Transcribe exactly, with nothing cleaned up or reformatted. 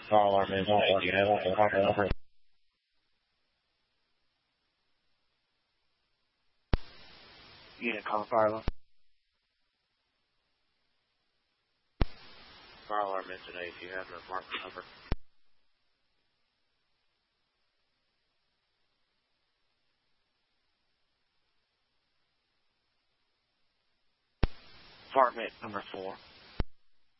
Fire alarm is on. You have one. Fire alarm. Unit calling fire alarm. Fire alarm is today. If you have an apartment number. Apartment number four.